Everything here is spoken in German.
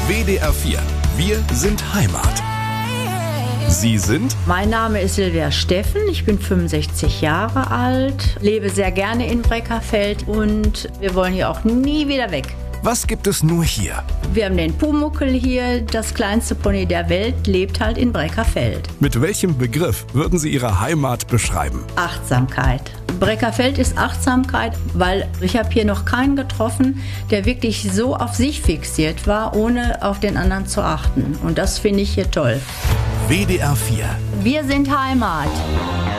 WDR 4. Wir sind Heimat. Sie sind? Mein Name ist Silvia Steffen, ich bin 65 Jahre alt, lebe sehr gerne in Breckerfeld und wir wollen hier auch nie wieder weg. Was gibt es nur hier? Wir haben den Pumuckl hier, das kleinste Pony der Welt, lebt halt in Breckerfeld. Mit welchem Begriff würden Sie Ihre Heimat beschreiben? Achtsamkeit. Breckerfeld ist Achtsamkeit, weil ich habe hier noch keinen getroffen, der wirklich so auf sich fixiert war, ohne auf den anderen zu achten. Und das finde ich hier toll. WDR 4. Wir sind Heimat.